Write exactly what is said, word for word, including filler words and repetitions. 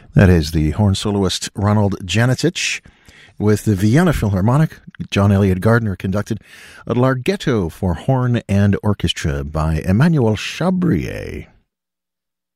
That is the horn soloist Ronald Janicic with the Vienna Philharmonic. John Elliott Gardner conducted a Larghetto for horn and orchestra by Emmanuel Chabrier.